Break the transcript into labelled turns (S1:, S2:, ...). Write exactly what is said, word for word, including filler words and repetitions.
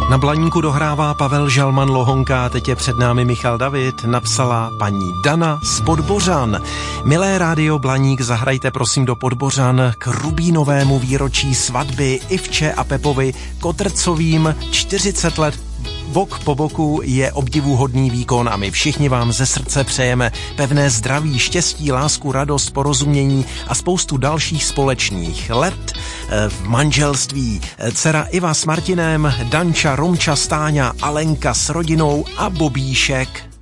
S1: Na Blaníku dohrává Pavel Žalman Lohonka, teď je před námi Michal David, napsala paní Dana z Podbořan. Milé rádio Blaník, zahrajte prosím do Podbořan k rubínovému výročí svatby Ivče a Pepovi Kotrcovým. čtyřicet let bok po boku je obdivuhodný výkon a my všichni vám ze srdce přejeme pevné zdraví, štěstí, lásku, radost, porozumění a spoustu dalších společných let v manželství. Dcera Iva s Martinem, Danča, Romča, Stáňa, Alenka s rodinou a Bobíšek